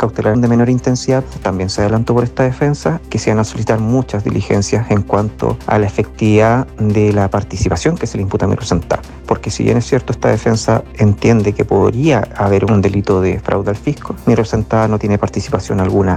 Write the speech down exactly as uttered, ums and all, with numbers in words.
cautelares de menor intensidad, también se adelantó por esta defensa que se van a solicitar muchas diligencias en cuanto a la efectividad de la participación que se le imputa a Miro Santá. Porque si bien es cierto, esta defensa entiende que podría haber un delito de fraude al fisco, Miro Santá no tiene participación alguna